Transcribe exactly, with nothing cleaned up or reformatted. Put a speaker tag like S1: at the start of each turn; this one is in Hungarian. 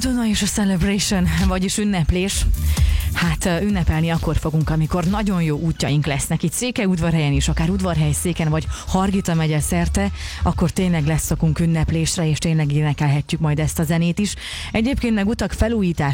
S1: Duna és a Celebration, vagyis ünneplés. Hát ünnepelni akkor fogunk, amikor nagyon jó útjaink lesznek itt Székelyudvarhelyen is, akár Udvarhely-széken, vagy Hargita megye szerte, akkor tényleg lesz szokunk ünneplésre, és tényleg énekelhetjük majd ezt a zenét is. Egyébként meg utak felújítás